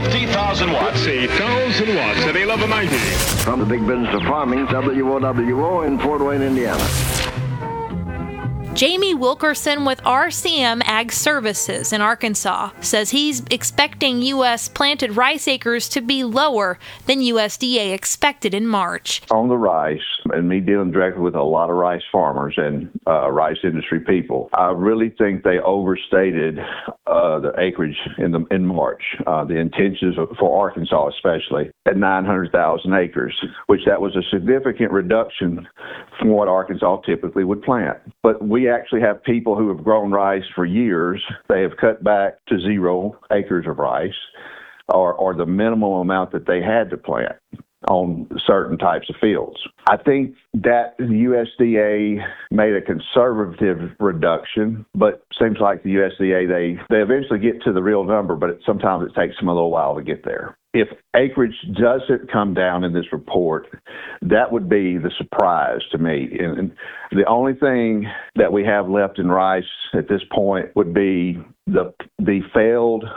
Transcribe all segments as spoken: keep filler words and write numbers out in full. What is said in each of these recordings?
fifty thousand watts. fifty thousand watts at eleven ninety. From the big business of farming, W O W O in Fort Wayne, Indiana. Jamie Wilkerson with R C M Ag Services in Arkansas says he's expecting U S planted rice acres to be lower than U S D A expected in March. On the rice, and me dealing directly with a lot of rice farmers and uh, rice industry people, I really think they overstated uh, the acreage in the in March. Uh, the intentions of, for Arkansas especially at nine hundred thousand acres, which that was a significant reduction from what Arkansas typically would plant. But we actually have people who have grown rice for years. They have cut back to zero acres of rice or, or the minimum amount that they had to plant on certain types of fields. I think that the U S D A made a conservative reduction, but seems like the U S D A, they, they eventually get to the real number, but it, sometimes it takes them a little while to get there. If acreage doesn't come down in this report, that would be the surprise to me. And the only thing that we have left in rice at this point would be the the failed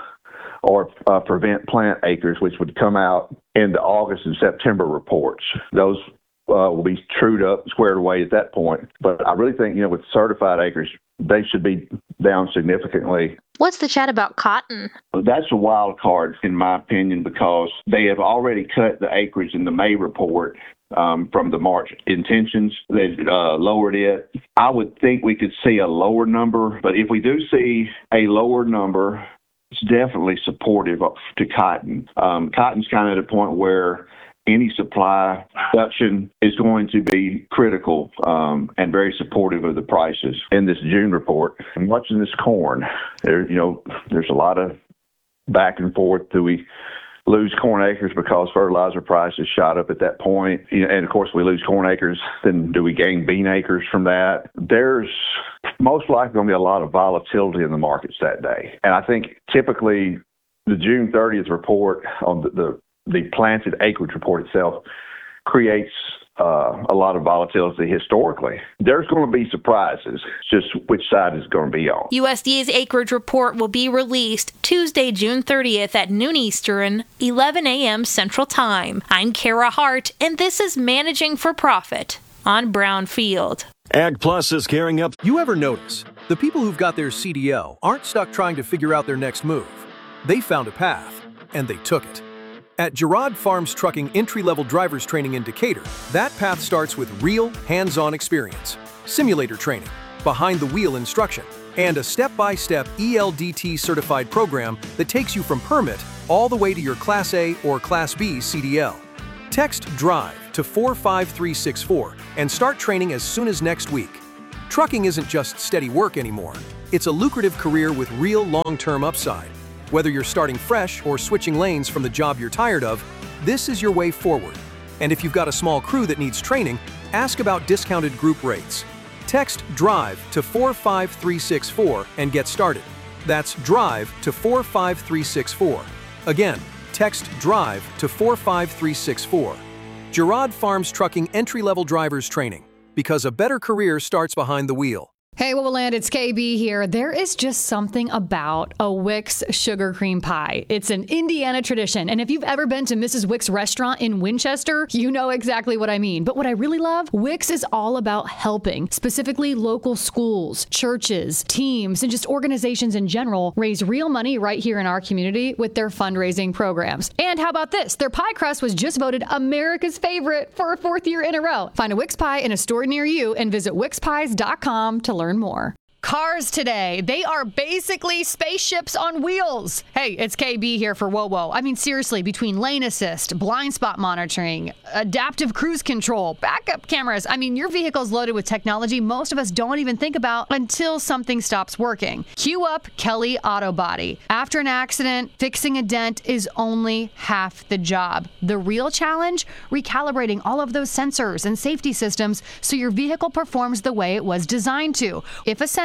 or uh, prevent plant acres, which would come out in the August and September reports. Those uh, will be trued up, squared away at that point. But I really think, you know, with certified acres, they should be down significantly. What's the chat about cotton? That's a wild card, in my opinion, because they have already cut the acreage in the May report um, from the March intentions. They uh, lowered it. I would think we could see a lower number, but if we do see a lower number, it's definitely supportive of, to cotton. Um, cotton's kind of at a point where any supply reduction is going to be critical um, and very supportive of the prices. In this June report, I'm watching this corn. There, you know, there's a lot of back and forth. Do we lose corn acres because fertilizer prices shot up at that point? You know, and of course, we lose corn acres. Then do we gain bean acres from that? There's most likely going to be a lot of volatility in the markets that day. And I think typically the June thirtieth report on the, the the planted acreage report itself creates uh, a lot of volatility historically. There's going to be surprises, just which side is going to be on. U S D A's acreage report will be released Tuesday, June thirtieth at noon Eastern, eleven a.m. Central Time. I'm Kara Hart, and this is Managing for Profit on Brownfield. Ag Plus is gearing up. You ever notice the people who've got their C D L aren't stuck trying to figure out their next move? They found a path, and they took it. At Girard Farms Trucking Entry-Level Drivers Training in Decatur, that path starts with real, hands-on experience, simulator training, behind-the-wheel instruction, and a step-by-step E L D T certified program that takes you from permit all the way to your Class A or Class B C D L. Text DRIVE to four five three six four and start training as soon as next week. Trucking isn't just steady work anymore. It's a lucrative career with real long-term upside. Whether you're starting fresh or switching lanes from the job you're tired of, this is your way forward. And if you've got a small crew that needs training, ask about discounted group rates. Text DRIVE to four five three six four and get started. That's DRIVE to four five three six four. Again, text DRIVE to four five three six four. Girard Farms Trucking Entry-Level Drivers Training, because a better career starts behind the wheel. Hey, what will land? It's K B here. There is just something about a Wick's sugar cream pie. It's an Indiana tradition. And if you've ever been to Missus Wick's restaurant in Winchester, you know exactly what I mean. But what I really love, Wick's is all about helping, specifically local schools, churches, teams, and just organizations in general raise real money right here in our community with their fundraising programs. And how about this? Their pie crust was just voted America's favorite for a fourth year in a row. Find a Wick's pie in a store near you and visit wicks pies dot com to learn more. Cars today, they are basically spaceships on wheels. Hey, it's K B here for Whoa Whoa. I mean, seriously, between lane assist, blind spot monitoring, adaptive cruise control, backup cameras, I mean, your vehicle's loaded with technology most of us don't even think about until something stops working. Cue up Kelly Auto Body. After an accident, fixing a dent is only half the job. The real challenge? Recalibrating all of those sensors and safety systems so your vehicle performs the way it was designed to. If a sensor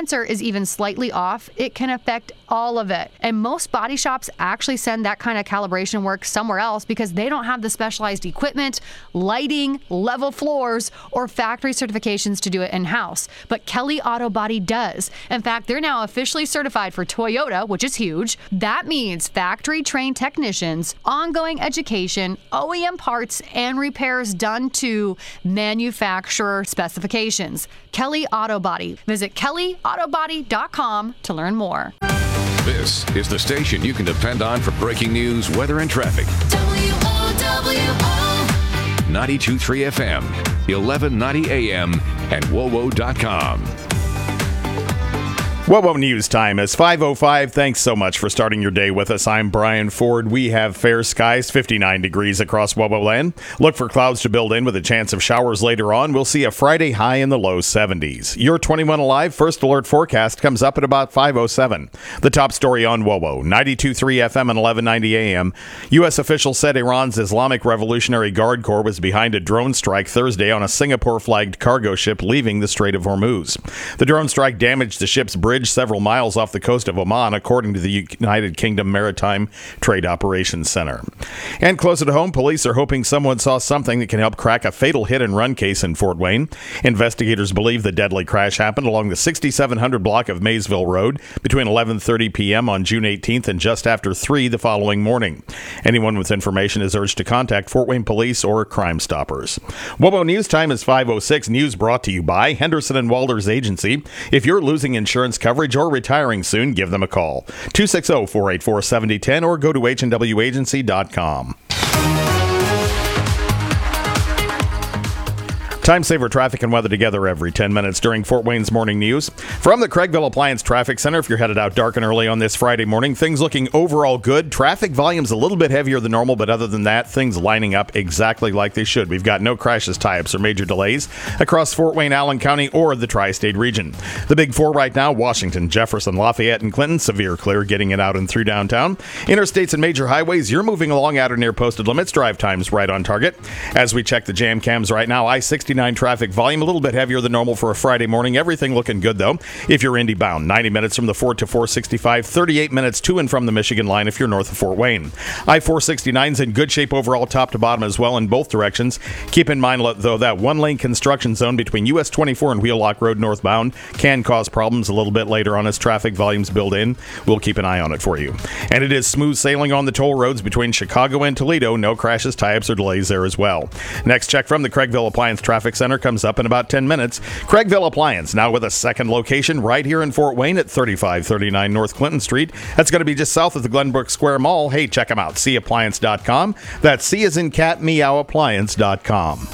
sensor is even slightly off, it can affect all of it. And most body shops actually send that kind of calibration work somewhere else because they don't have the specialized equipment, lighting, level floors, or factory certifications to do it in-house. But Kelly Auto Body does. In fact, they're now officially certified for Toyota, which is huge. That means factory-trained technicians, ongoing education, O E M parts, and repairs done to manufacturer specifications. Kelly Auto Body. Visit kelly auto body dot com to learn more. This is the station you can depend on for breaking news, weather, and traffic. W O W O ninety-two point three F M, eleven ninety A M, and W O W O dot com. W O W O News time is five oh five. Thanks so much for starting your day with us. I'm Brian Ford. We have fair skies, fifty-nine degrees across W O W O land. Look for clouds to build in with a chance of showers later on. We'll see a Friday high in the low seventies. Your twenty-one Alive First Alert forecast comes up at about five oh seven. The top story on W O W O, ninety-two point three F M and eleven ninety A M. U S officials said Iran's Islamic Revolutionary Guard Corps was behind a drone strike Thursday on a Singapore-flagged cargo ship leaving the Strait of Hormuz. The drone strike damaged the ship's bridge several miles off the coast of Oman, according to the United Kingdom Maritime Trade Operations Center. And closer to home, police are hoping someone saw something that can help crack a fatal hit-and-run case in Fort Wayne. Investigators believe the deadly crash happened along the sixty-seven hundred block of Maysville Road between eleven thirty p.m. on June eighteenth and just after three the following morning. Anyone with information is urged to contact Fort Wayne Police or Crime Stoppers. W O W O News time is five oh six. News brought to you by Henderson and Walters Agency. If you're losing insurance coverage or retiring soon, give them a call. two six zero, four eight four, seven zero one zero or go to H and W agency dot com. Time saver traffic and weather together every ten minutes during Fort Wayne's Morning News. From the Craigville Appliance Traffic Center, if you're headed out dark and early on this Friday morning, things looking overall good. Traffic volume's a little bit heavier than normal, but other than that, things lining up exactly like they should. We've got no crashes, tie-ups, or major delays across Fort Wayne, Allen County, or the tri-state region. The big four right now, Washington, Jefferson, Lafayette, and Clinton, severe clear getting it out and through downtown. Interstates and major highways, you're moving along at or near posted limits. Drive times right on target. As we check the jam cams right now, I sixty-nine traffic volume a little bit heavier than normal for a Friday morning. Everything looking good, though. If you're Indy bound, ninety minutes from the Fort to four sixty-five, thirty-eight minutes to and from the Michigan line if you're north of Fort Wayne. I four sixty-nine's in good shape overall, top to bottom as well in both directions. Keep in mind, though, that one-lane construction zone between U S twenty-four and Wheelock Road northbound can cause problems a little bit later on as traffic volumes build in. We'll keep an eye on it for you. And it is smooth sailing on the toll roads between Chicago and Toledo. No crashes, tie-ups, or delays there as well. Next check from the Craigville Appliance Traffic Center comes up in about ten minutes. Craigville Appliance, now with a second location right here in Fort Wayne at thirty-five thirty-nine North Clinton Street. That's going to be just south of the Glenbrook Square Mall. Hey, check them out, C appliance dot com. That's C as in cat, meow, appliance dot com.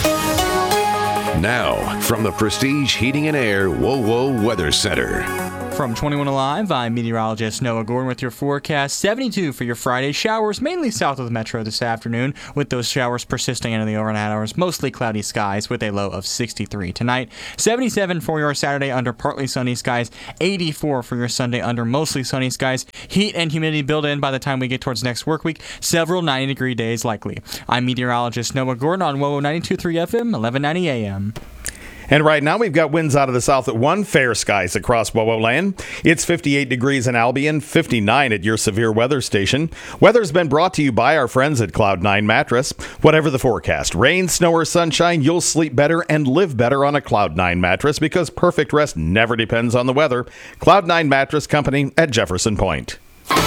Now, from the Prestige Heating and Air W O W O Weather Center. From twenty-one Alive, I'm meteorologist Noah Gordon with your forecast. seventy-two for your Friday. Showers mainly south of the metro this afternoon, with those showers persisting into the overnight hours. Mostly cloudy skies with a low of sixty-three tonight. seventy-seven for your Saturday under partly sunny skies. eighty-four for your Sunday under mostly sunny skies. Heat and humidity build in by the time we get towards next work week. Several ninety degree days likely. I'm meteorologist Noah Gordon on W O W O ninety-two point three F M, eleven ninety A M. And right now we've got winds out of the south at one, fair skies across W O W O land. It's fifty-eight degrees in Albion, fifty-nine at your severe weather station. Weather's been brought to you by our friends at Cloud nine Mattress. Whatever the forecast, rain, snow, or sunshine, you'll sleep better and live better on a Cloud nine mattress because perfect rest never depends on the weather. Cloud nine Mattress Company at Jefferson Point.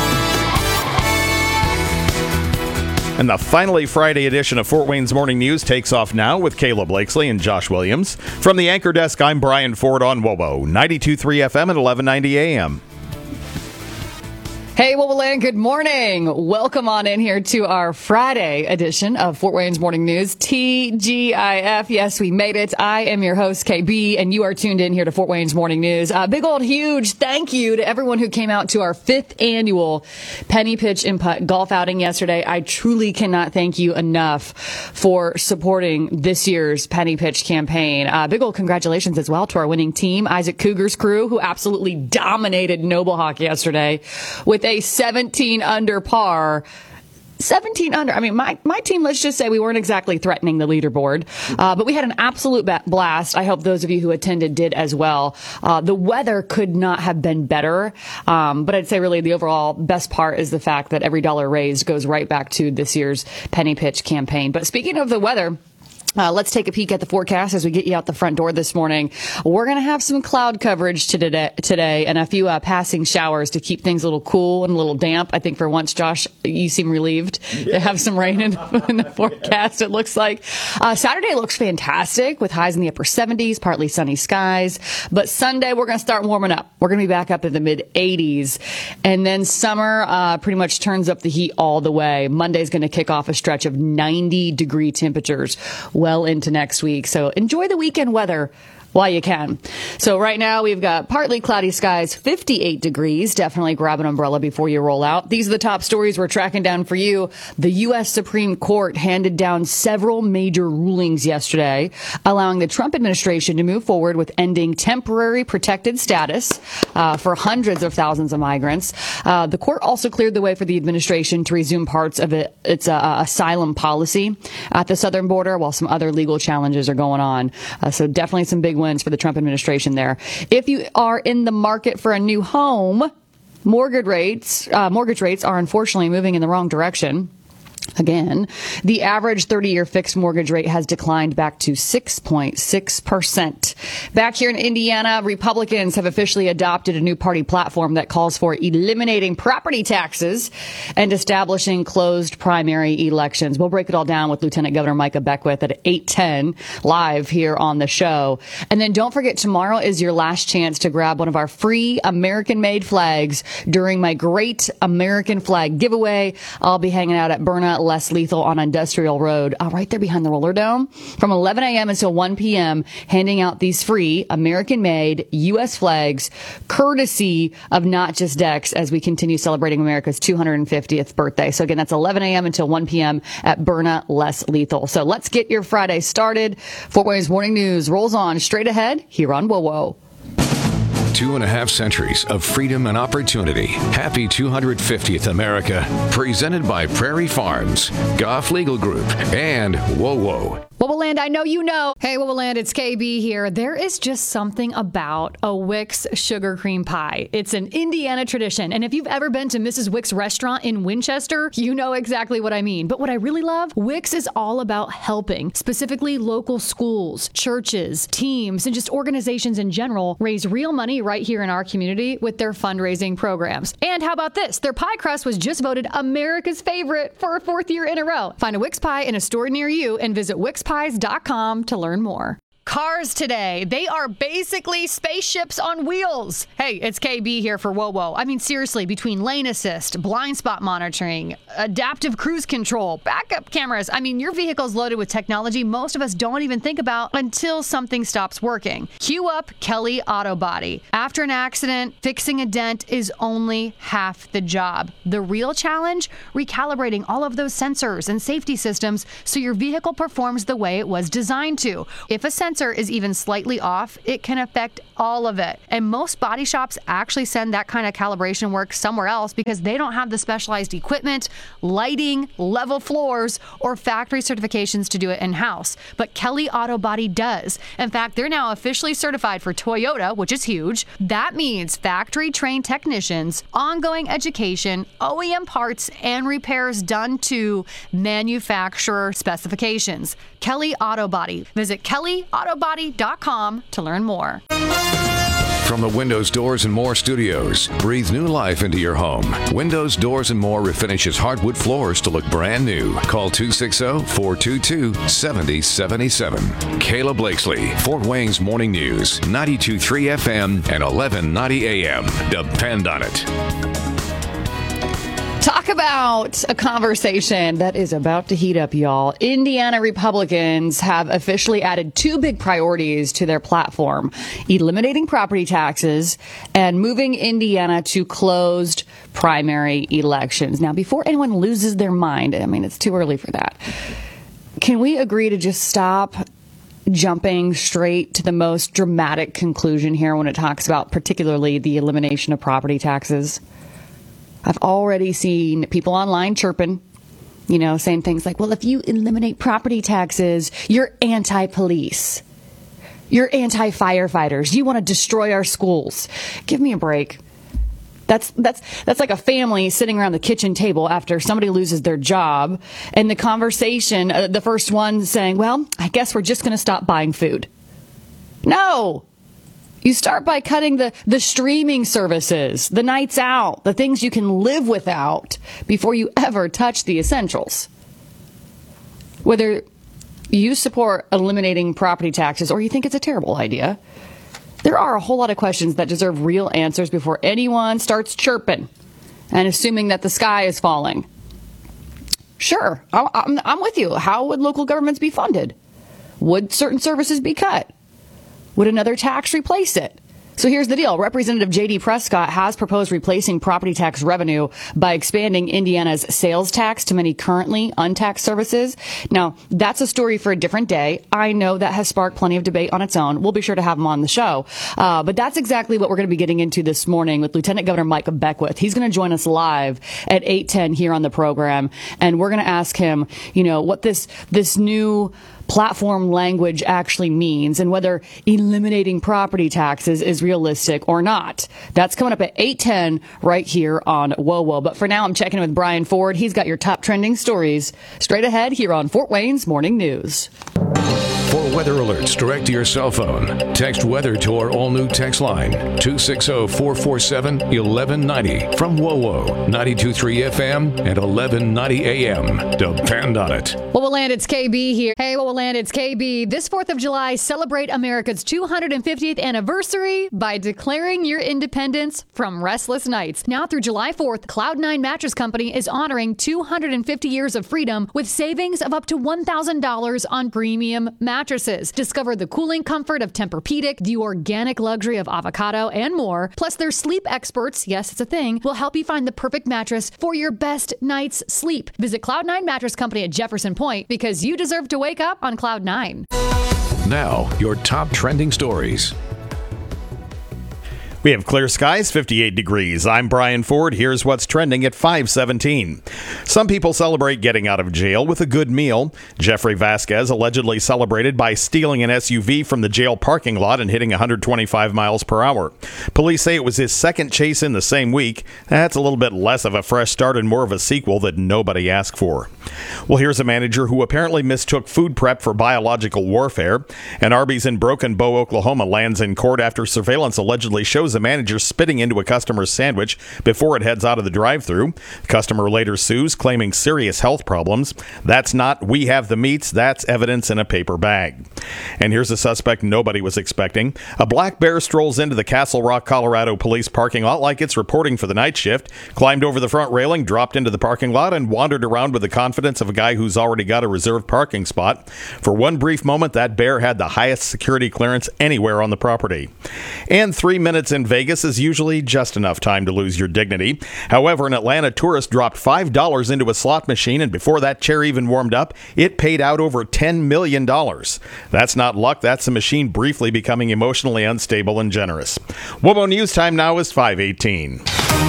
And the finally Friday edition of Fort Wayne's Morning News takes off now with Kayla Blakesley and Josh Williams. From the anchor desk, I'm Brian Ford on W O W O, ninety-two point three F M at eleven ninety A M. Hey, W O W O Land, good morning. Welcome on in here to our Friday edition of Fort Wayne's Morning News, T G I F. Yes, we made it. I am your host, K B, and you are tuned in here to Fort Wayne's Morning News. Uh, big old huge thank you to everyone who came out to our fifth annual Penny Pitch and Putt golf outing yesterday. I truly cannot thank you enough for supporting this year's Penny Pitch campaign. Uh, big old congratulations as well to our winning team, Isaac Cougar's crew, who absolutely dominated Noble Hawk yesterday with a seventeen under par seventeen under. I mean, my, my team, let's just say we weren't exactly threatening the leaderboard, uh, but we had an absolute ba- blast. I hope those of you who attended did as well. Uh, the weather could not have been better. Um, but I'd say really the overall best part is the fact that every dollar raised goes right back to this year's Penny Pitch campaign. But speaking of the weather, Uh, let's take a peek at the forecast as we get you out the front door this morning. We're going to have some cloud coverage today, today and a few uh, passing showers to keep things a little cool and a little damp. I think for once, Josh, you seem relieved yeah. to have some rain in, in the forecast, it looks like. Uh, Saturday looks fantastic with highs in the upper seventies, partly sunny skies. But Sunday, we're going to start warming up. We're going to be back up in the mid eighties. And then summer uh, pretty much turns up the heat all the way. Monday's going to kick off a stretch of ninety degree temperatures well into next week. So enjoy the weekend weather while you can. So right now we've got partly cloudy skies, fifty-eight degrees. Definitely grab an umbrella before you roll out. These are the top stories we're tracking down for you. The U S Supreme Court handed down several major rulings yesterday, allowing the Trump administration to move forward with ending temporary protected status uh, for hundreds of thousands of migrants. Uh, the court also cleared the way for the administration to resume parts of it, its uh, asylum policy at the southern border, while some other legal challenges are going on. Uh, so definitely some big wins for the Trump administration there. If you are in the market for a new home, mortgage rates, uh, mortgage rates are unfortunately moving in the wrong direction. Again, the average thirty-year fixed mortgage rate has declined back to six point six percent. Back here in Indiana, Republicans have officially adopted a new party platform that calls for eliminating property taxes and establishing closed primary elections. We'll break it all down with Lieutenant Governor Micah Beckwith at eight ten live here on the show. And then don't forget, tomorrow is your last chance to grab one of our free American-made flags during my Great American Flag giveaway. I'll be hanging out at Burna Less Lethal on Industrial Road, uh, right there behind the Roller Dome, from eleven a.m. until one p.m., handing out these free American-made U S flags, courtesy of Not Just Dex, as we continue celebrating America's two hundred fiftieth birthday. So again, that's eleven a.m. until one p.m. at Burna Less Lethal. So let's get your Friday started. Fort Wayne's Morning News rolls on straight ahead here on Whoa Whoa. Two and a half centuries of freedom and opportunity. Happy two hundred fiftieth America. Presented by Prairie Farms, Goff Legal Group, and Whoa Whoa. Woboland, I know you know. Hey, Woboland, it's K B here. There is just something about a Wix sugar cream pie. It's an Indiana tradition. And if you've ever been to Missus Wix restaurant in Winchester, you know exactly what I mean. But what I really love, Wix is all about helping, specifically local schools, churches, teams, and just organizations in general raise real money right here in our community with their fundraising programs. And how about this? Their pie crust was just voted America's favorite for a fourth year in a row. Find a Wix pie in a store near you and visit Wix pies dot com to learn more. Cars today, they are basically spaceships on wheels. Hey, it's K B here for Whoa Whoa. I mean, seriously, between lane assist, blind spot monitoring, adaptive cruise control, backup cameras, I mean, your vehicle's loaded with technology most of us don't even think about until something stops working. Cue up Kelly Auto Body. After an accident, fixing a dent is only half the job. The real challenge? Recalibrating all of those sensors and safety systems so your vehicle performs the way it was designed to. If a sensor is even slightly off, it can affect all of it. And most body shops actually send that kind of calibration work somewhere else because they don't have the specialized equipment, lighting, level floors, or factory certifications to do it in-house. But Kelly Auto Body does. In fact, they're now officially certified for Toyota, which is huge. That means factory-trained technicians, ongoing education, O E M parts, and repairs done to manufacturer specifications. Kelly Auto Body. Visit Kelly Auto Body dot com to learn more. From the Windows, Doors, and More studios, breathe new life into your home. Windows, Doors, and More refinishes hardwood floors to look brand new. Call two six zero, four two two, seven zero seven seven. Kayla Blakesley, Fort Wayne's Morning News, ninety-two point three F M and eleven ninety A M. Depend on it. Talk about a conversation that is about to heat up, y'all. Indiana Republicans have officially added two big priorities to their platform: eliminating property taxes and moving Indiana to closed primary elections. Now, before anyone loses their mind, I mean, it's too early for that. Can we agree to just stop jumping straight to the most dramatic conclusion here when it talks about particularly the elimination of property taxes? I've already seen people online chirping you know, saying things like, well, if you eliminate property taxes, you're anti-police. You're anti-firefighters. You want to destroy our schools. Give me a break. That's that's that's like a family sitting around the kitchen table after somebody loses their job, and the conversation, uh, the first one saying, well, I guess we're just going to stop buying food. No. You start by cutting the, the streaming services, the nights out, the things you can live without before you ever touch the essentials. Whether you support eliminating property taxes or you think it's a terrible idea, there are a whole lot of questions that deserve real answers before anyone starts chirping and assuming that the sky is falling. Sure, I'm, I'm with you. How would local governments be funded? Would certain services be cut? Would another tax replace it? So here's the deal. Representative J D Prescott has proposed replacing property tax revenue by expanding Indiana's sales tax to many currently untaxed services. Now, that's a story for a different day. I know that has sparked plenty of debate on its own. We'll be sure to have him on the show. Uh, but that's exactly what we're going to be getting into this morning with Lieutenant Governor Mike Beckwith. He's going to join us live at eight ten here on the program. And we're going to ask him, you know, what this this new platform language actually means and whether eliminating property taxes is realistic or not. That's coming up at eight ten right here on Whoa Whoa. But for now, I'm checking in with Brian Ford. He's got your top trending stories straight ahead here on Fort Wayne's Morning News. For weather alerts direct to your cell phone, text weather to our all-new text line, two six zero, four four seven, one one nine zero from W O W O, ninety-two point three F M and eleven ninety A M. Depend on it. What will land? It's K B here. Hey, what will land? It's K B. This fourth of July, celebrate America's two hundred fiftieth anniversary by declaring your independence from restless nights. Now through July fourth, Cloud nine Mattress Company is honoring two hundred fifty years of freedom with savings of up to one thousand dollars on premium mattresses. Discover the cooling comfort of Tempur-Pedic, the organic luxury of avocado, and more. Plus, their sleep experts, yes, it's a thing, will help you find the perfect mattress for your best night's sleep. Visit Cloud nine Mattress Company at Jefferson Point because you deserve to wake up on Cloud nine. Now, your top trending stories. We have clear skies, fifty-eight degrees. I'm Brian Ford. Here's what's trending at five seventeen. Some people celebrate getting out of jail with a good meal. Jeffrey Vasquez allegedly celebrated by stealing an S U V from the jail parking lot and hitting one hundred twenty-five miles per hour. Police say it was his second chase in the same week. That's a little bit less of a fresh start and more of a sequel that nobody asked for. Well, here's a manager who apparently mistook food prep for biological warfare. An Arby's in Broken Bow, Oklahoma lands in court after surveillance allegedly shows a manager spitting into a customer's sandwich before it heads out of the drive-thru. The customer later sues, claiming serious health problems. That's not "we have the meats," that's evidence in a paper bag. And here's a suspect nobody was expecting. A black bear strolls into the Castle Rock, Colorado police parking lot like it's reporting for the night shift, climbed over the front railing, dropped into the parking lot, and wandered around with the confidence of a guy who's already got a reserved parking spot. For one brief moment, that bear had the highest security clearance anywhere on the property. And three minutes in Vegas is usually just enough time to lose your dignity. However, an Atlanta tourist dropped five dollars into a slot machine, and before that chair even warmed up, it paid out over ten million dollars. That's not luck. That's the machine briefly becoming emotionally unstable and generous. W O W O News time now is five eighteen.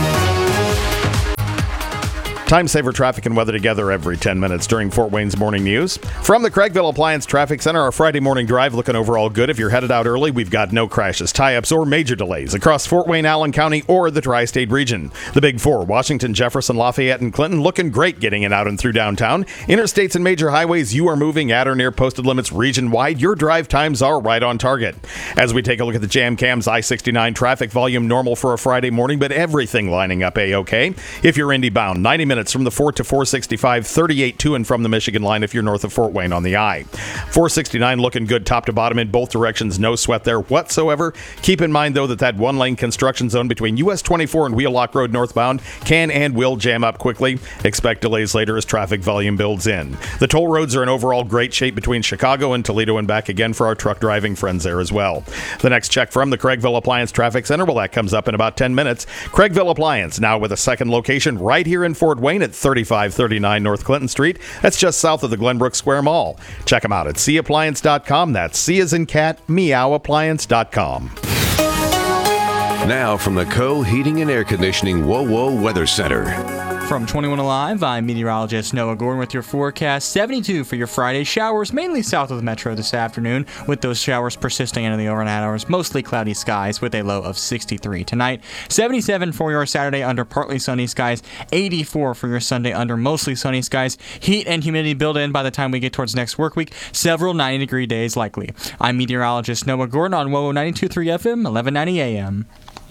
Time saver traffic and weather together every ten minutes during Fort Wayne's Morning News. From the Craigville Appliance Traffic Center, our Friday morning drive looking overall good. If you're headed out early, we've got no crashes, tie-ups, or major delays across Fort Wayne, Allen County, or the Tri-State region. The Big Four, Washington, Jefferson, Lafayette, and Clinton, looking great getting it out and through downtown. Interstates and major highways, you are moving at or near posted limits region-wide. Your drive times are right on target. As we take a look at the Jam Cams, I sixty-nine traffic volume normal for a Friday morning, but everything lining up A-OK. If you're Indy bound, ninety minutes from the Fort to four sixty-five, thirty-eight to and from the Michigan line if you're north of Fort Wayne on the I. four sixty-nine looking good top to bottom in both directions. No sweat there whatsoever. Keep in mind, though, that that one-lane construction zone between U S twenty-four and Wheelock Road northbound can and will jam up quickly. Expect delays later as traffic volume builds in. The toll roads are in overall great shape between Chicago and Toledo and back again for our truck driving friends there as well. The next check from the Craigville Appliance Traffic Center, well, that comes up in about ten minutes. Craigville Appliance, now with a second location right here in Fort Wayne at thirty-five thirty-nine North Clinton Street. That's just south of the Glenbrook Square Mall. Check them out at C appliance dot com. That's C as in cat, meow appliance dot com. Now from the Co Heating and Air Conditioning W O W O Weather Center. From twenty-one Alive, I'm meteorologist Noah Gordon with your forecast. seventy-two for your Friday. Showers mainly south of the metro this afternoon, with those showers persisting into the overnight hours. Mostly cloudy skies with a low of sixty-three tonight. seventy-seven for your Saturday under partly sunny skies. eighty-four for your Sunday under mostly sunny skies. Heat and humidity build in by the time we get towards next work week. Several ninety degree days likely. I'm meteorologist Noah Gordon on WOWO ninety-two point three F M, eleven ninety A M.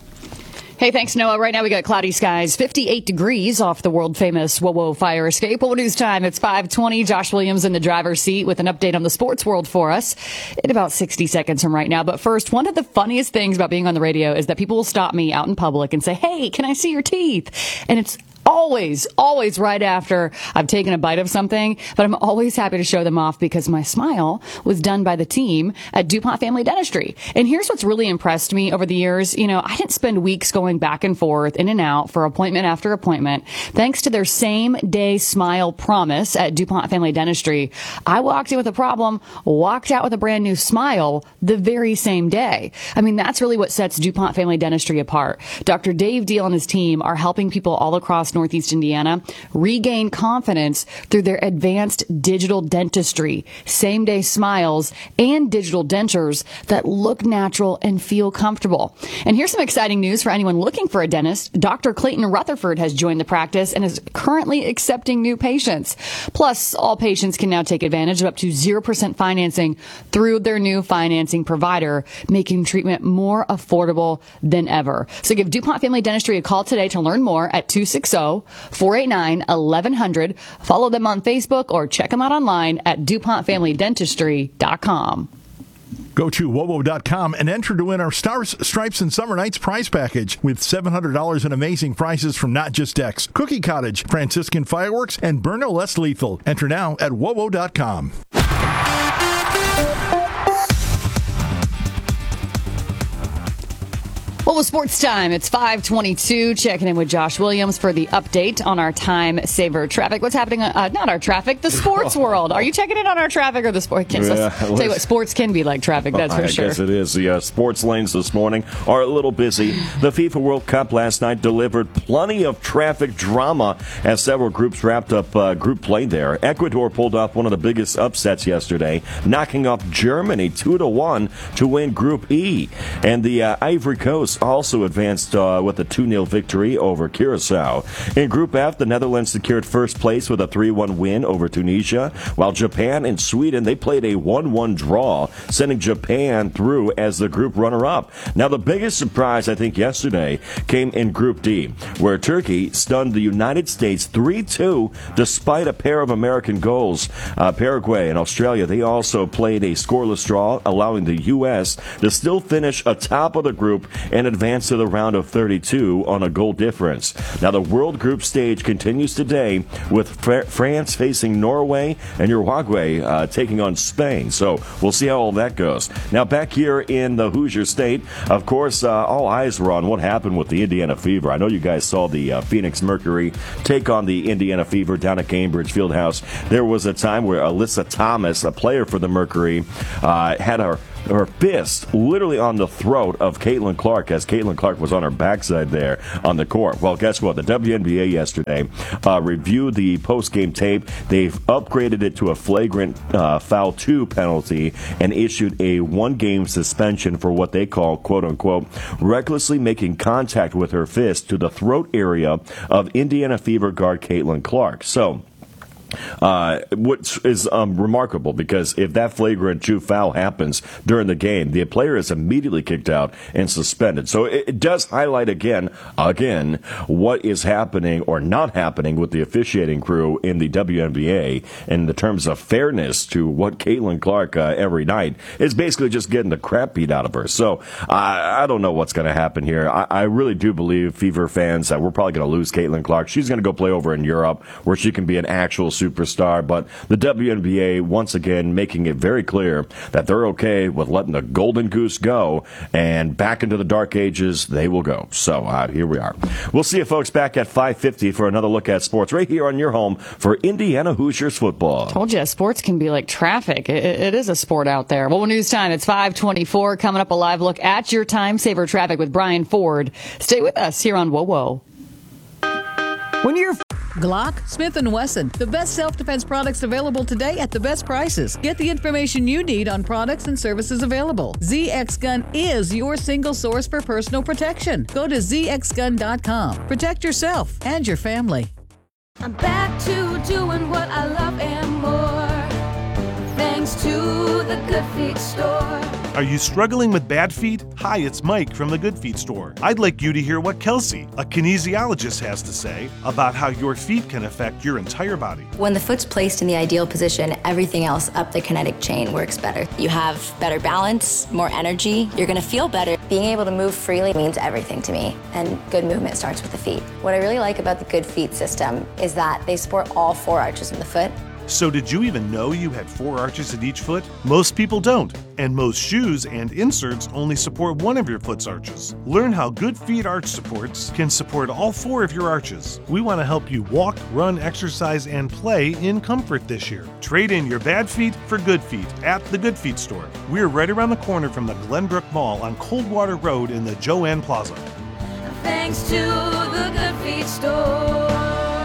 Hey, thanks, Noah. Right now we got cloudy skies, fifty-eight degrees off the world-famous WOWO fire escape. WOWO News time. It's five twenty. Josh Williams in the driver's seat with an update on the sports world for us in about sixty seconds from right now. But first, one of the funniest things about being on the radio is that people will stop me out in public and say, hey, can I see your teeth? And it's always, always right after I've taken a bite of something, but I'm always happy to show them off because my smile was done by the team at DuPont Family Dentistry. And here's what's really impressed me over the years. You know, I didn't spend weeks going back and forth, in and out for appointment after appointment. Thanks to their same day smile promise at DuPont Family Dentistry, I walked in with a problem, walked out with a brand new smile the very same day. I mean, that's really what sets DuPont Family Dentistry apart. Doctor Dave Deal and his team are helping people all across Northeast Indiana regain confidence through their advanced digital dentistry, same day smiles, and digital dentures that look natural and feel comfortable. And here's some exciting news for anyone looking for a dentist. Doctor Clayton Rutherford has joined the practice and is currently accepting new patients. Plus, all patients can now take advantage of up to zero percent financing through their new financing provider, making treatment more affordable than ever. So give DuPont Family Dentistry a call today to learn more at two six zero, four eight nine, eleven hundred. Follow them on Facebook or check them out online at DuPont Family Dentistry dot com. Go to wowo dot com and enter to win our Stars, Stripes, and Summer Nights prize package with seven hundred dollars in amazing prizes from Not Just Decks, Cookie Cottage, Franciscan Fireworks, and Burno Less Lethal. Enter now at wowo dot com. Well, with sports time, it's five twenty-two. Checking in with Josh Williams for the update on our time saver traffic. What's happening? On, uh, not our traffic, the sports world. Are you checking in on our traffic or the sports? Yeah, let's tell you what, sports can be like traffic. That's for I sure. I guess it is. The uh, sports lanes this morning are a little busy. The FIFA World Cup last night delivered plenty of traffic drama as several groups wrapped up uh, group play there. Ecuador pulled off one of the biggest upsets yesterday, knocking off Germany two to one to win Group E, and the uh, Ivory Coast also advanced uh, with a two nil victory over Curacao. In Group F, the Netherlands secured first place with a three one win over Tunisia, while Japan and Sweden, they played a one one draw, sending Japan through as the group runner-up. Now, the biggest surprise, I think, yesterday came in Group D, where Turkey stunned the United States three two despite a pair of American goals. Uh, Paraguay and Australia, they also played a scoreless draw, allowing the U S to still finish atop of the group and advance to the round of thirty-two on a goal difference. Now, the World Group stage continues today with Fr- France facing Norway and Uruguay uh, taking on Spain. So we'll see how all that goes. Now, back here in the Hoosier State, of course, uh, all eyes were on what happened with the Indiana Fever. I know you guys saw the uh, Phoenix Mercury take on the Indiana Fever down at Cambridge Fieldhouse. There was a time where Alyssa Thomas, a player for the Mercury, uh, had her her fist literally on the throat of Caitlin Clark as Caitlin Clark was on her backside there on the court. Well, guess what? The W N B A yesterday uh, reviewed the post-game tape. They've upgraded it to a flagrant uh, foul two penalty and issued a one-game suspension for what they call, quote-unquote, recklessly making contact with her fist to the throat area of Indiana Fever guard Caitlin Clark. So, Uh, which is um, remarkable, because if that flagrant two foul happens during the game, the player is immediately kicked out and suspended. So it, it does highlight again, again, what is happening or not happening with the officiating crew in the W N B A in the terms of fairness to what Caitlin Clark uh, every night is basically just getting the crap beat out of her. So I, I don't know what's going to happen here. I, I really do believe, Fever fans, that we're probably going to lose Caitlin Clark. She's going to go play over in Europe where she can be an actual superstar, but the W N B A once again making it very clear that they're okay with letting the golden goose go, and back into the dark ages they will go. So uh, here we are. We'll see you folks back at five fifty for another look at sports right here on your home for Indiana Hoosiers football. Told you, sports can be like traffic. It, it is a sport out there. Well, news time. It's five twenty-four. Coming up, a live look at your time saver traffic with Brian Ford. Stay with us here on WOWO. When you're Glock, Smith and Wesson, the best self-defense products available today at the best prices. Get the information you need on products and services available. Z X Gun is your single source for personal protection. Go to z x gun dot com. Protect yourself and your family. I'm back to doing what I love and more, thanks to the Good Feet store. Are you struggling with bad feet? Hi, it's Mike from the Good Feet store. I'd like you to hear what Kelsey, a kinesiologist, has to say about how your feet can affect your entire body. When the foot's placed in the ideal position, everything else up the kinetic chain works better. You have better balance, more energy, you're gonna feel better. Being able to move freely means everything to me, and good movement starts with the feet. What I really like about the Good Feet system is that they support all four arches in the foot. So did you even know you had four arches in each foot? Most people don't, and most shoes and inserts only support one of your foot's arches. Learn how Good Feet arch supports can support all four of your arches. We want to help you walk, run, exercise, and play in comfort this year. Trade in your bad feet for good feet at the Good Feet store. We're right around the corner from the Glenbrook Mall on Coldwater Road in the Joanne Plaza. Thanks to the Good Feet store.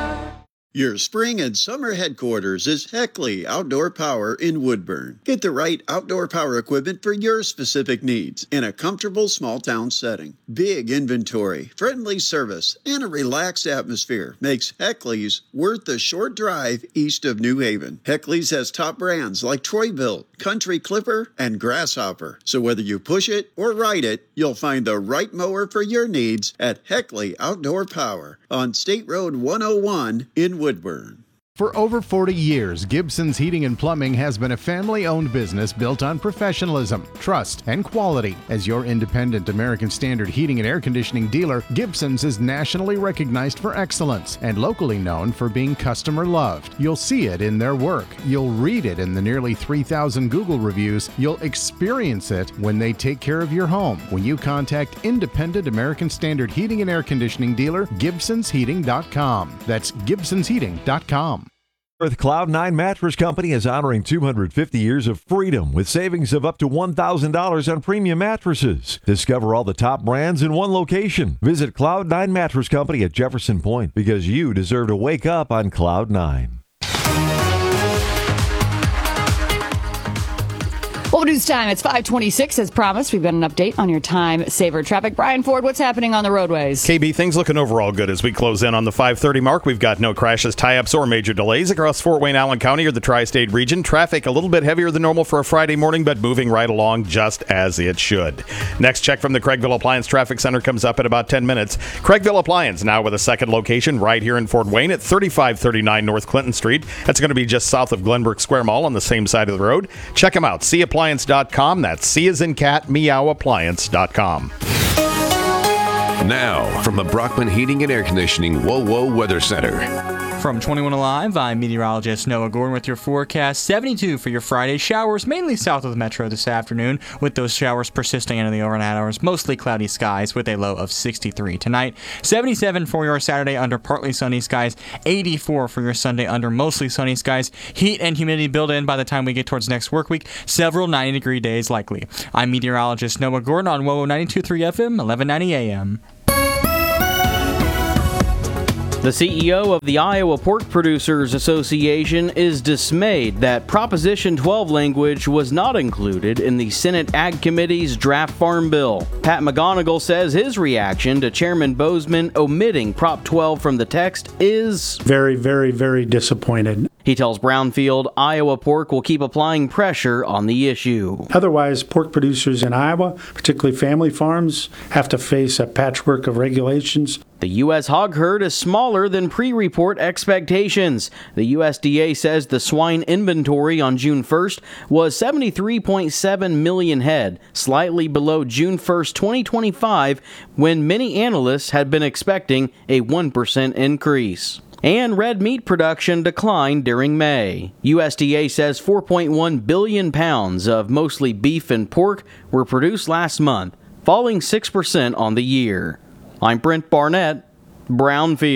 Your spring and summer headquarters is Heckley Outdoor Power in Woodburn. Get the right outdoor power equipment for your specific needs in a comfortable small town setting. Big inventory, friendly service, and a relaxed atmosphere makes Heckley's worth the short drive east of New Haven. Heckley's has top brands like Troy-Bilt, Country Clipper, and Grasshopper. So whether you push it or ride it, you'll find the right mower for your needs at Heckley Outdoor Power on State Road one oh one in Woodburn. For over forty years, Gibson's Heating and Plumbing has been a family-owned business built on professionalism, trust, and quality. As your independent American Standard heating and air conditioning dealer, Gibson's is nationally recognized for excellence and locally known for being customer-loved. You'll see it in their work. You'll read it in the nearly three thousand Google reviews. You'll experience it when they take care of your home. When you contact independent American Standard heating and air conditioning dealer, Gibsons Heating dot com. That's Gibsons Heating dot com. Earth Cloud nine Mattress Company is honoring two hundred fifty years of freedom with savings of up to one thousand dollars on premium mattresses. Discover all the top brands in one location. Visit Cloud nine Mattress Company at Jefferson Point because you deserve to wake up on Cloud nine. Well, news time. It's five twenty-six. As promised, we've got an update on your time saver traffic. Brian Ford, what's happening on the roadways? K B, things looking overall good as we close in on the five thirty mark. We've got no crashes, tie-ups, or major delays across Fort Wayne, Allen County, or the tri-state region. Traffic a little bit heavier than normal for a Friday morning, but moving right along just as it should. Next check from the Craigville Appliance Traffic Center comes up in about ten minutes. Craigville Appliance now with a second location right here in Fort Wayne at thirty-five thirty-nine North Clinton Street. That's going to be just south of Glenbrook Square Mall on the same side of the road. Check them out, c appliance dot com. That's C as in cat, meow appliance dot com. Now, from the Brockman Heating and Air Conditioning Whoa Whoa Weather Center. From twenty-one Alive, I'm meteorologist Noah Gordon with your forecast. seventy-two for your Friday. Showers mainly south of the metro this afternoon, with those showers persisting into the overnight hours. Mostly cloudy skies with a low of sixty-three tonight. seventy-seven for your Saturday under partly sunny skies. eighty-four for your Sunday under mostly sunny skies. Heat and humidity build in by the time we get towards next work week. Several ninety degree days likely. I'm meteorologist Noah Gordon on W O ninety-two point three F M, eleven ninety A M. The C E O of the Iowa Pork Producers Association is dismayed that Proposition twelve language was not included in the Senate Ag Committee's draft farm bill. Pat McGonigal says his reaction to Chairman Bozeman omitting Prop twelve from the text is very, very, very disappointed. He tells Brownfield Iowa Pork will keep applying pressure on the issue. Otherwise, pork producers in Iowa, particularly family farms, have to face a patchwork of regulations. The U S hog herd is smaller than pre-report expectations. The U S D A says the swine inventory on June first was seventy-three point seven million head, slightly below June first, twenty twenty-five, when many analysts had been expecting a one percent increase. And red meat production declined during May. U S D A says four point one billion pounds of mostly beef and pork were produced last month, falling six percent on the year. I'm Brent Barnett, Brownfield.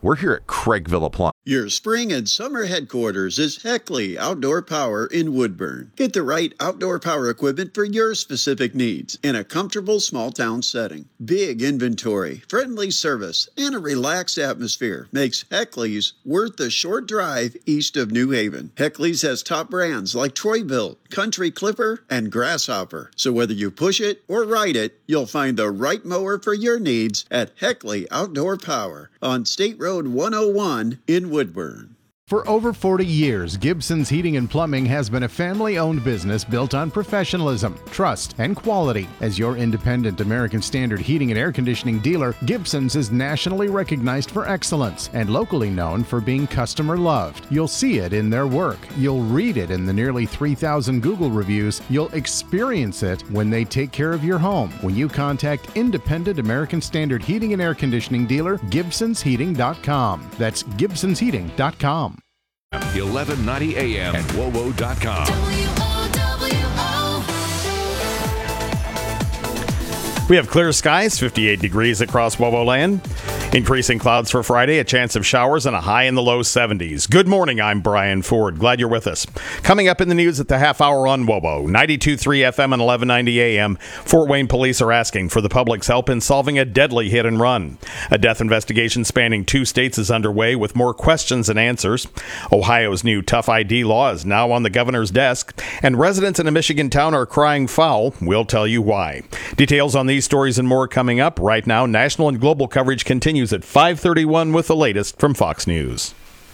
We're here at Craigville Appliance. Your spring and summer headquarters is Heckley Outdoor Power in Woodburn. Get the right outdoor power equipment for your specific needs in a comfortable small town setting. Big inventory, friendly service, and a relaxed atmosphere makes Heckley's worth the short drive east of New Haven. Heckley's has top brands like Troy-Bilt, Country Clipper, and Grasshopper. So whether you push it or ride it, you'll find the right mower for your needs at Heckley Outdoor Power on State Road one oh one in Woodburn. For over forty years, Gibson's Heating and Plumbing has been a family-owned business built on professionalism, trust, and quality. As your independent American Standard heating and air conditioning dealer, Gibson's is nationally recognized for excellence and locally known for being customer-loved. You'll see it in their work. You'll read it in the nearly three thousand Google reviews. You'll experience it when they take care of your home. When you contact independent American Standard heating and air conditioning dealer, Gibsons Heating dot com. That's Gibsons Heating dot com. eleven ninety A M and W O W O dot com. We have clear skies, fifty-eight degrees across WOWO land. Increasing clouds for Friday, a chance of showers, and a high in the low seventies. Good morning, I'm Brian Ford. Glad you're with us. Coming up in the news at the half hour on WOWO, ninety-two point three F M and eleven ninety A M, Fort Wayne police are asking for the public's help in solving a deadly hit and run. A death investigation spanning two states is underway with more questions than answers. Ohio's new tough I D law is now on the governor's desk, and residents in a Michigan town are crying foul. We'll tell you why. Details on these stories and more coming up. Right now, national and global coverage continues at five thirty-one with the latest from Fox News.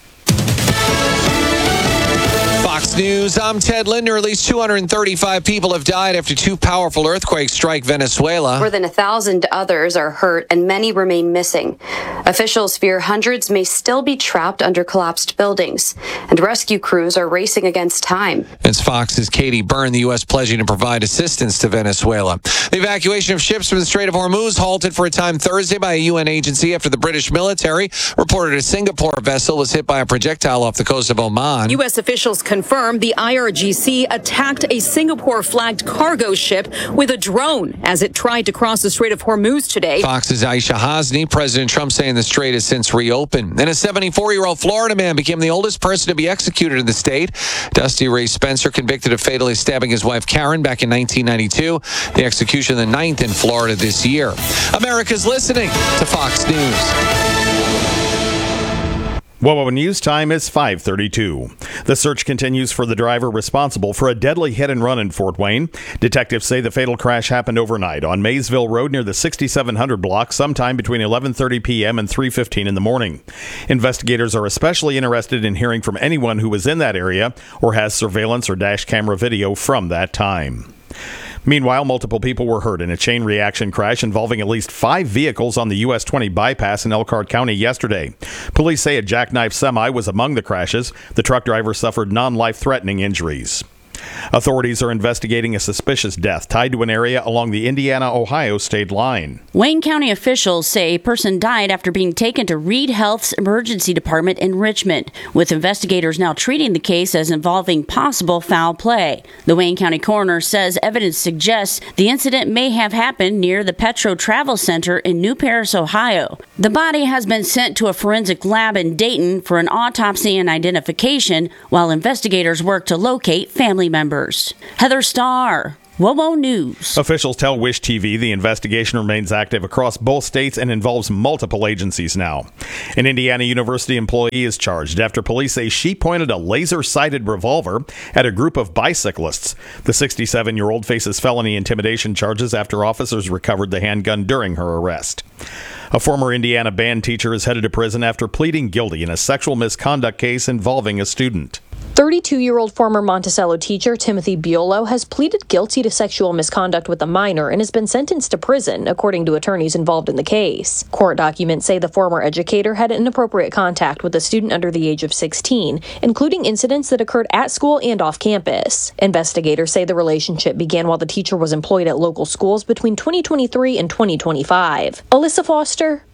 Fox News, I'm Ted Linder. At least two hundred thirty-five people have died after two powerful earthquakes strike Venezuela. More than a thousand others are hurt and many remain missing. Officials fear hundreds may still be trapped under collapsed buildings, and rescue crews are racing against time. It's Fox's Katie Byrne, the U S pledging to provide assistance to Venezuela. The evacuation of ships from the Strait of Hormuz halted for a time Thursday by a U N agency after the British military reported a Singapore vessel was hit by a projectile off the coast of Oman. U S officials confirmed the I R G C attacked a Singapore-flagged cargo ship with a drone as it tried to cross the Strait of Hormuz today. Fox's Aisha Hasni. President Trump saying the strait has since reopened. Then a seventy-four-year-old Florida man became the oldest person to be executed in the state. Dusty Ray Spencer, convicted of fatally stabbing his wife Karen back in nineteen ninety-two. The execution, the ninth in Florida this year. America's listening to Fox News. WOWO News time is five thirty-two. The search continues for the driver responsible for a deadly hit and run in Fort Wayne. Detectives say the fatal crash happened overnight on Maysville Road near the sixty-seven hundred block sometime between eleven thirty p.m. and three fifteen in the morning. Investigators are especially interested in hearing from anyone who was in that area or has surveillance or dash camera video from that time. Meanwhile, multiple people were hurt in a chain reaction crash involving at least five vehicles on the U S twenty bypass in Elkhart County yesterday. Police say a jackknife semi was among the crashes. The truck driver suffered non-life-threatening injuries. Authorities are investigating a suspicious death tied to an area along the Indiana-Ohio state line. Wayne County officials say a person died after being taken to Reed Health's emergency department in Richmond, with investigators now treating the case as involving possible foul play. The Wayne County coroner says evidence suggests the incident may have happened near the Petro Travel Center in New Paris, Ohio. The body has been sent to a forensic lab in Dayton for an autopsy and identification, while investigators work to locate family members. Heather Starr, WOWO News. Officials tell Wish T V the investigation remains active across both states and involves multiple agencies now. An Indiana University employee is charged after police say she pointed a laser-sighted revolver at a group of bicyclists. The sixty-seven-year-old faces felony intimidation charges after officers recovered the handgun during her arrest. A former Indiana band teacher is headed to prison after pleading guilty in a sexual misconduct case involving a student. thirty-two-year-old former Monticello teacher Timothy Biolo has pleaded guilty to sexual misconduct with a minor and has been sentenced to prison, according to attorneys involved in the case. Court documents say the former educator had inappropriate contact with a student under the age of sixteen, including incidents that occurred at school and off campus. Investigators say the relationship began while the teacher was employed at local schools between twenty twenty-three and twenty twenty-five. Alyssa Foster,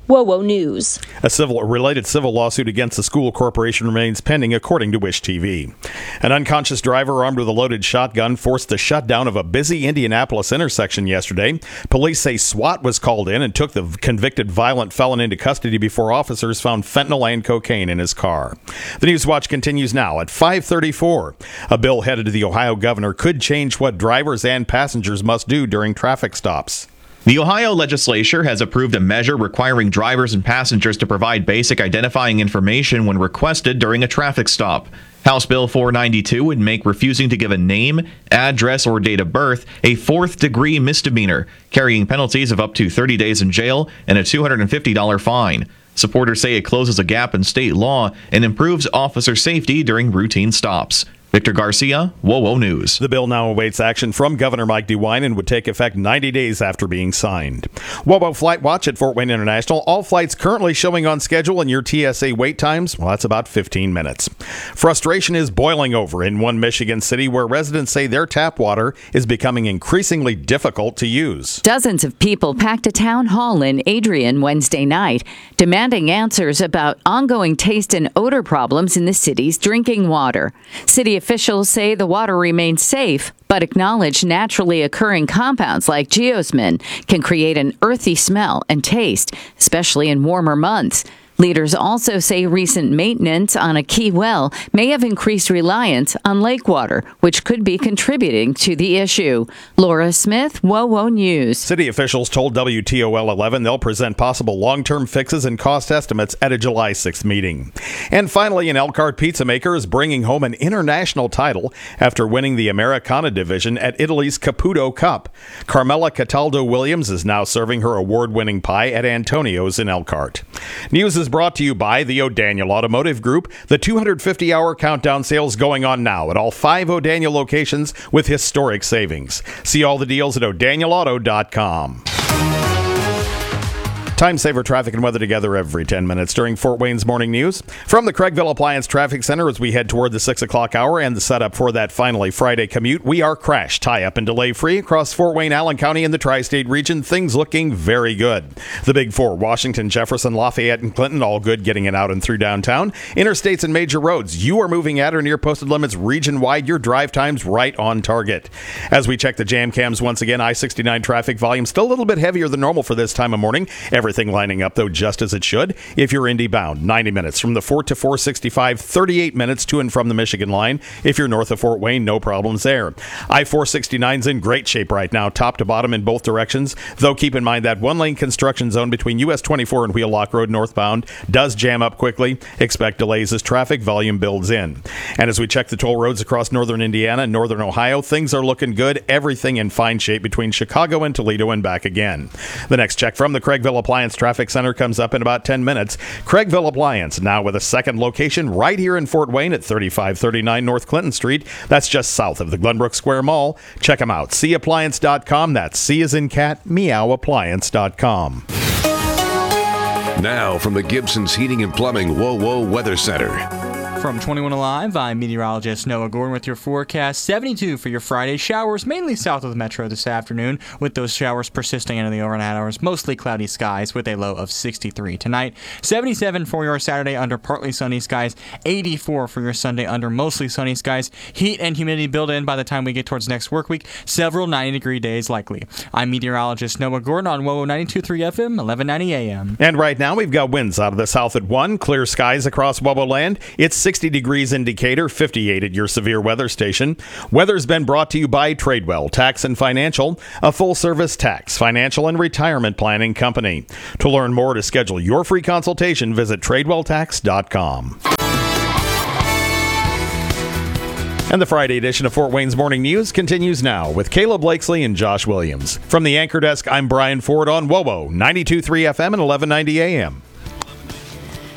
WOWO News. A civil a related civil lawsuit against the school corporation remains pending, according to Wish T V. An unconscious driver armed with a loaded shotgun forced the shutdown of a busy Indianapolis intersection yesterday. Police say SWAT was called in and took the convicted violent felon into custody before officers found fentanyl and cocaine in his car. The News Watch continues now at five thirty-four. A bill headed to the Ohio governor could change what drivers and passengers must do during traffic stops. The Ohio legislature has approved a measure requiring drivers and passengers to provide basic identifying information when requested during a traffic stop. House Bill four ninety-two would make refusing to give a name, address, or date of birth a fourth-degree misdemeanor, carrying penalties of up to thirty days in jail and a two hundred fifty dollars fine. Supporters say it closes a gap in state law and improves officer safety during routine stops. Victor Garcia, WOWO News. The bill now awaits action from Governor Mike DeWine and would take effect ninety days after being signed. WOWO Flight Watch at Fort Wayne International. All flights currently showing on schedule, and your T S A wait times, well, that's about fifteen minutes. Frustration is boiling over in one Michigan city where residents say their tap water is becoming increasingly difficult to use. Dozens of people packed a town hall in Adrian Wednesday night, demanding answers about ongoing taste and odor problems in the city's drinking water. City officials say the water remains safe, but acknowledge naturally occurring compounds like geosmin can create an earthy smell and taste, especially in warmer months. Leaders also say recent maintenance on a key well may have increased reliance on lake water, which could be contributing to the issue. Laura Smith, WOWO News. City officials told W T O L eleven they'll present possible long-term fixes and cost estimates at a July sixth meeting. And finally, an Elkhart pizza maker is bringing home an international title after winning the Americana division at Italy's Caputo Cup. Carmela Cataldo Williams is now serving her award-winning pie at Antonio's in Elkhart. News is brought to you by the O'Daniel Automotive Group. The two hundred fifty hour countdown sales going on now at all five O'Daniel locations with historic savings. See all the deals at o'daniel auto dot com. Time saver traffic and weather together every ten minutes during Fort Wayne's Morning News. From the Craigville Appliance Traffic Center as we head toward the six o'clock hour and the setup for that finally Friday commute, we are crash, tie-up, and delay-free across Fort Wayne, Allen County, and the tri-state region. Things looking very good. The Big Four, Washington, Jefferson, Lafayette, and Clinton, all good getting it out and through downtown. Interstates and major roads, you are moving at or near posted limits region-wide. Your drive times right on target. As we check the jam cams once again, I sixty-nine traffic volume still a little bit heavier than normal for this time of morning. Every Everything lining up, though, just as it should. If you're Indy bound, ninety minutes from the Fort to four sixty-five, thirty-eight minutes to and from the Michigan line. If you're north of Fort Wayne, no problems there. I four sixty-nine's in great shape right now, top to bottom in both directions, though keep in mind that one-lane construction zone between U S twenty-four and Wheelock Road northbound does jam up quickly. Expect delays as traffic volume builds in. And as we check the toll roads across northern Indiana and northern Ohio, things are looking good. Everything in fine shape between Chicago and Toledo and back again. The next check from the Craigville Appliance Traffic Center comes up in about ten minutes. Craigville Appliance, now with a second location right here in Fort Wayne at thirty-five thirty-nine North Clinton Street. That's just south of the Glenbrook Square Mall. Check them out. see appliance dot com. That's C as in cat, meow appliance dot com. Now from the Gibson's Heating and Plumbing WOWO Weather Center. From twenty-one Alive, I'm meteorologist Noah Gordon with your forecast. seventy-two for your Friday. Showers mainly south of the metro this afternoon, with those showers persisting into the overnight hours. Mostly cloudy skies with a low of sixty-three tonight. seventy-seven for your Saturday under partly sunny skies. eighty-four for your Sunday under mostly sunny skies. Heat and humidity build in by the time we get towards next work week. Several ninety degree days likely. I'm meteorologist Noah Gordon on WOWO ninety-two point three F M, eleven ninety A M. And right now we've got winds out of the south at one. Clear skies across WOWO land. It's sixty degrees in Decatur, fifty-eight at your severe weather station. Weather's been brought to you by Tradewell Tax and Financial, a full-service tax, financial, and retirement planning company. To learn more, to schedule your free consultation, visit tradewell tax dot com. And the Friday edition of Fort Wayne's Morning News continues now with Caleb Blakesley and Josh Williams. From the anchor desk, I'm Brian Ford on WOWO ninety-two point three F M and eleven ninety A M.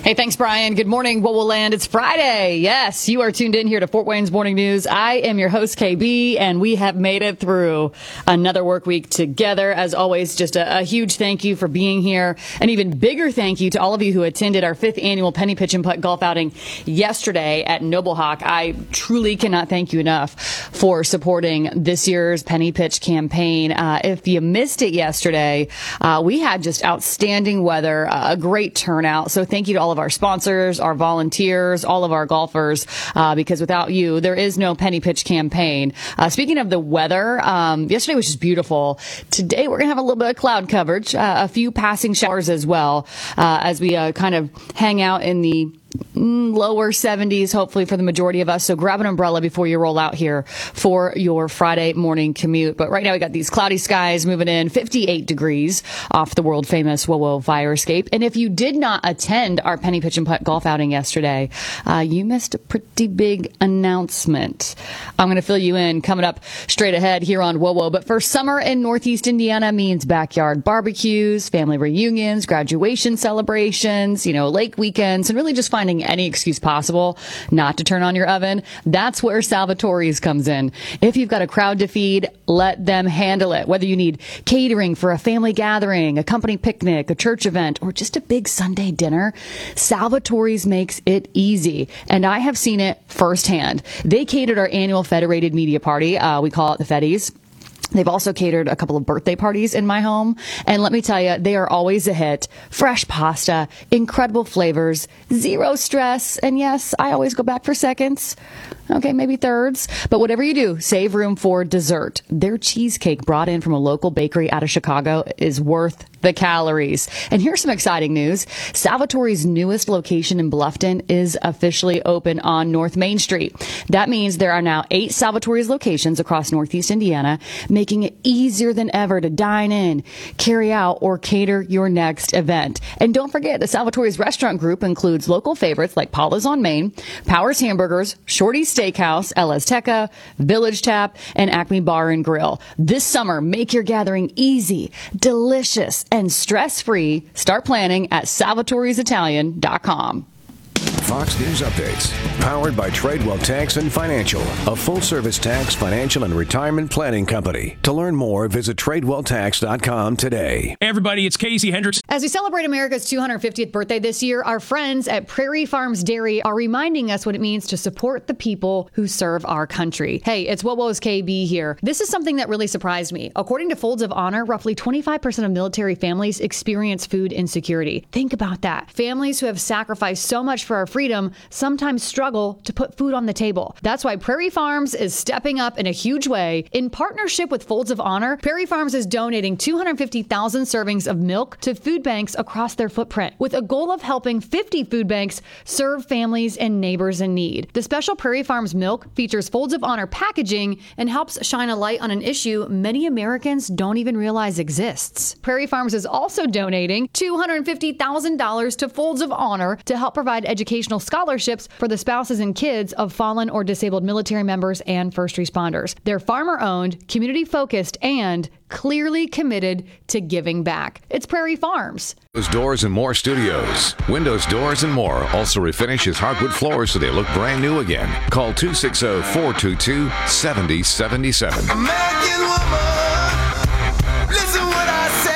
Hey, thanks, Brian. Good morning, What Will Land. It's Friday. Yes, you are tuned in here to Fort Wayne's Morning News. I am your host, K B, and we have made it through another work week together. As always, just a, a huge thank you for being here. An even bigger thank you to all of you who attended our fifth annual Penny Pitch and Putt golf outing yesterday at Noble Hawk. I truly cannot thank you enough for supporting this year's Penny Pitch campaign. Uh, if you missed it yesterday, uh, we had just outstanding weather, uh, a great turnout. So thank you to all of our sponsors, our volunteers, all of our golfers, uh, because without you, there is no Penny Pitch campaign. Uh, speaking of the weather, um, yesterday was just beautiful. Today, we're going to have a little bit of cloud coverage, uh, a few passing showers as well, uh, as we uh, kind of hang out in the lower seventies, hopefully for the majority of us. So grab an umbrella before you roll out here for your Friday morning commute. But right now we got these cloudy skies moving in, fifty-eight degrees off the world famous WoWo Fire Escape. And if you did not attend our Penny Pitch and Putt golf outing yesterday, uh, you missed a pretty big announcement. I'm going to fill you in coming up straight ahead here on WoWo. But for summer in Northeast Indiana means backyard barbecues, family reunions, graduation celebrations, you know, lake weekends, and really just finding any excuse possible not to turn on your oven. That's where Salvatore's comes in. If you've got a crowd to feed, let them handle it. Whether you need catering for a family gathering, a company picnic, a church event, or just a big Sunday dinner, Salvatore's makes it easy. And I have seen it firsthand. They catered our annual Federated Media Party. Uh, we call it the Feddies. They've also catered a couple of birthday parties in my home. And let me tell you, they are always a hit. Fresh pasta, incredible flavors, zero stress. And yes, I always go back for seconds. Okay, maybe thirds. But whatever you do, save room for dessert. Their cheesecake brought in from a local bakery out of Chicago is worth the calories. And here's some exciting news. Salvatore's newest location in Bluffton is officially open on North Main Street. That means there are now eight Salvatore's locations across Northeast Indiana, making it easier than ever to dine in, carry out, or cater your next event. And don't forget, the Salvatore's restaurant group includes local favorites like Paula's on Main, Powers Hamburgers, Shorty's Steakhouse, El Azteca, Village Tap, and Acme Bar and Grill. This summer, make your gathering easy, delicious, and stress-free. Start planning at salvatore's italian dot com. Fox News Updates, powered by Tradewell Tax and Financial, a full-service tax, financial, and retirement planning company. To learn more, visit tradewell tax dot com today. Hey everybody, it's Casey Hendricks. As we celebrate America's two hundred fiftieth birthday this year, our friends at Prairie Farms Dairy are reminding us what it means to support the people who serve our country. Hey, it's WoWo's K B here. This is something that really surprised me. According to Folds of Honor, roughly twenty-five percent of military families experience food insecurity. Think about that. Families who have sacrificed so much for our freedom sometimes struggle to put food on the table. That's why Prairie Farms is stepping up in a huge way. In partnership with Folds of Honor, Prairie Farms is donating two hundred fifty thousand servings of milk to food banks across their footprint, with a goal of helping fifty food banks serve families and neighbors in need. The special Prairie Farms milk features Folds of Honor packaging and helps shine a light on an issue many Americans don't even realize exists. Prairie Farms is also donating two hundred fifty thousand dollars to Folds of Honor to help provide educational scholarships for the spouses and kids of fallen or disabled military members and first responders. They're farmer-owned, community-focused, and clearly committed to giving back. It's Prairie Farms. Windows, Doors, and More Studios. Windows, Doors, and More also refinishes hardwood floors so they look brand new again. Call two six zero, four two two, seven zero seven seven. American woman, listen what I say.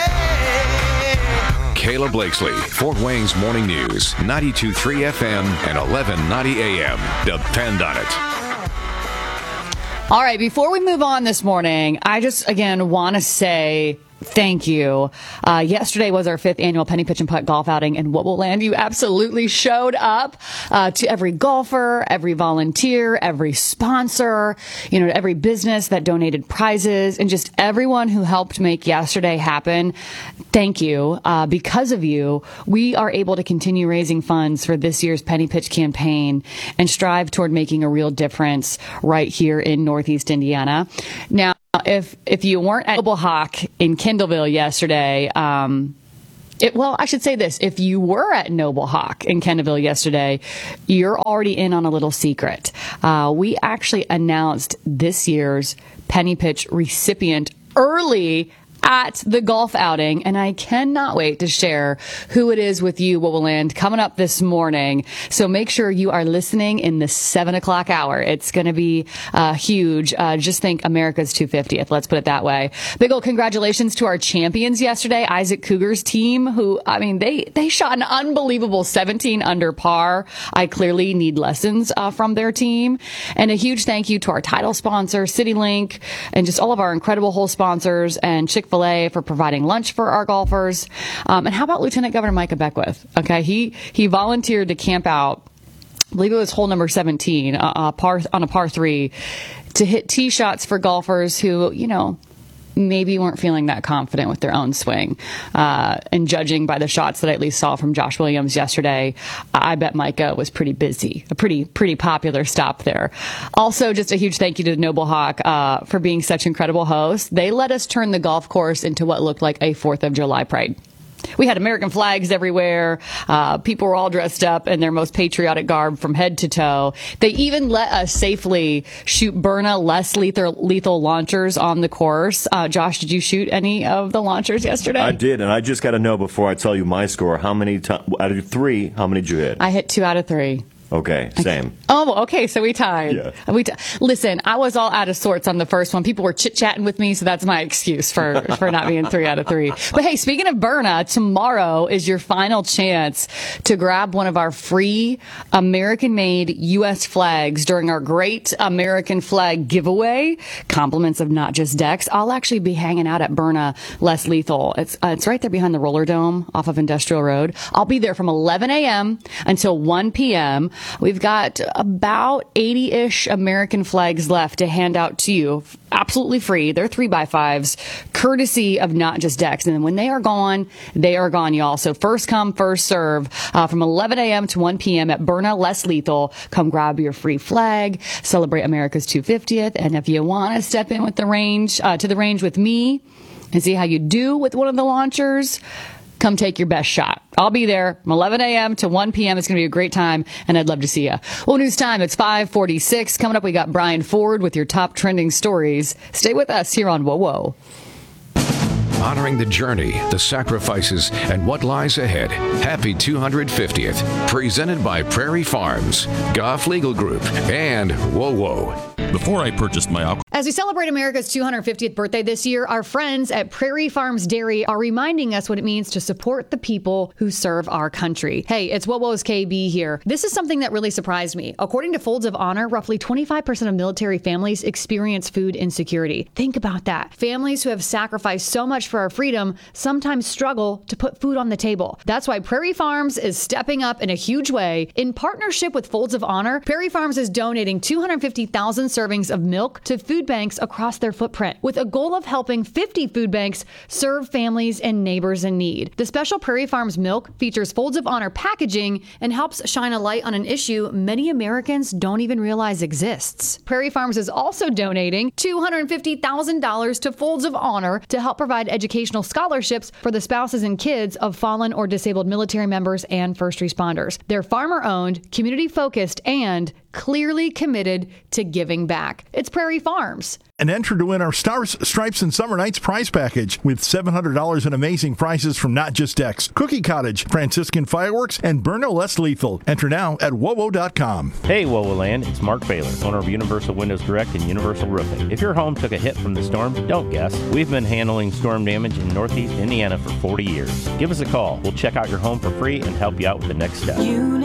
Kayla Blakesley, Fort Wayne's Morning News, ninety-two point three F M and eleven ninety A M. Depend on it. All right, before we move on this morning, I just, again, want to say thank you. Uh, yesterday was our fifth annual Penny Pitch and Putt golf outing, and What Will Land, you absolutely showed up uh, to every golfer, every volunteer, every sponsor, you know, every business that donated prizes, and just everyone who helped make yesterday happen. Thank you. Uh, because of you, we are able to continue raising funds for this year's Penny Pitch campaign and strive toward making a real difference right here in Northeast Indiana. Now, If if you weren't at Noble Hawk in Kendallville yesterday, um, it, well, I should say this. If you were at Noble Hawk in Kendallville yesterday, you're already in on a little secret. Uh, we actually announced this year's Penny Pitch recipient early at the golf outing, and I cannot wait to share who it is with you, Wowoland, coming up this morning. So make sure you are listening in the seven o'clock hour. It's going to be uh, huge. Uh, just think America's two hundred fiftieth. Let's put it that way. Big ol' congratulations to our champions yesterday, Isaac Cougars team, who, I mean, they, they shot an unbelievable seventeen under par. I clearly need lessons uh, from their team. And a huge thank you to our title sponsor, CityLink, and just all of our incredible hole sponsors, and Chick-fil-A for providing lunch for our golfers. Um, and how about Lieutenant Governor Micah Beckwith? Okay, he, he volunteered to camp out, I believe it was hole number seventeen, uh, uh, par, on a par three, to hit tee shots for golfers who, you know, maybe weren't feeling that confident with their own swing. Uh, and judging by the shots that I at least saw from Josh Williams yesterday, I bet Micah was pretty busy. A pretty, pretty popular stop there. Also, just a huge thank you to Noble Hawk uh, for being such incredible hosts. They let us turn the golf course into what looked like a fourth of July parade. We had American flags everywhere. Uh, people were all dressed up in their most patriotic garb from head to toe. They even let us safely shoot Byrna less lethal, lethal launchers on the course. Uh, Josh, did you shoot any of the launchers yesterday? I did, and I just got to know before I tell you my score, how many to- out of three, how many did you hit? I hit two out of three. Okay, same. Oh, okay, so we tied. Yeah. We t- Listen, I was all out of sorts on the first one. People were chit-chatting with me, so that's my excuse for, for not being three out of three. But hey, speaking of Byrna, tomorrow is your final chance to grab one of our free American-made U S flags during our Great American Flag giveaway. Compliments of Not Just Decks. I'll actually be hanging out at Byrna Less Lethal. It's, uh, it's right there behind the Roller Dome off of Industrial Road. I'll be there from eleven a.m. until one p.m. We've got about eighty-ish American flags left to hand out to you. Absolutely free. They're three by fives, courtesy of Not Just Decks. And then when they are gone, they are gone, y'all. So first come, first serve, uh, from eleven a.m. to one p.m. at Byrna Less Lethal. Come grab your free flag, celebrate America's two hundred fiftieth. And if you want to step in with the range, uh, to the range with me and see how you do with one of the launchers, come take your best shot. I'll be there from eleven a.m. to one p.m. It's going to be a great time, and I'd love to see you. Well, news time. It's five forty-six. Coming up, we got Brian Ford with your top trending stories. Stay with us here on Whoa Whoa. Honoring the journey, the sacrifices, and what lies ahead. Happy two hundred fiftieth. Presented by Prairie Farms, Goff Legal Group, and Whoa Whoa. Before I purchased my alcohol. As we celebrate America's two hundred fiftieth birthday this year, our friends at Prairie Farms Dairy are reminding us what it means to support the people who serve our country. Hey, it's Whoa Whoa's K B here. This is something that really surprised me. According to Folds of Honor, roughly twenty-five percent of military families experience food insecurity. Think about that. Families who have sacrificed so much for our freedom sometimes struggle to put food on the table. That's why Prairie Farms is stepping up in a huge way. In partnership with Folds of Honor, Prairie Farms is donating two hundred fifty thousand servings of milk to food banks across their footprint, with a goal of helping fifty food banks serve families and neighbors in need. The special Prairie Farms milk features Folds of Honor packaging and helps shine a light on an issue many Americans don't even realize exists. Prairie Farms is also donating two hundred fifty thousand dollars to Folds of Honor to help provide educational scholarships for the spouses and kids of fallen or disabled military members and first responders. They're farmer-owned, community-focused, and clearly committed to giving back. It's Prairie Farms. And enter to win our Stars, Stripes, and Summer Nights prize package with seven hundred dollars in amazing prizes from Not Just Decks, Cookie Cottage, Franciscan Fireworks, and Byrna Less Lethal. Enter now at whoa whoa dot com. Hey, Whoa Land, it's Mark Baylor, owner of Universal Windows Direct and Universal Roofing. If your home took a hit from the storm, don't guess. We've been handling storm damage in Northeast Indiana for forty years. Give us a call. We'll check out your home for free and help you out with the next step.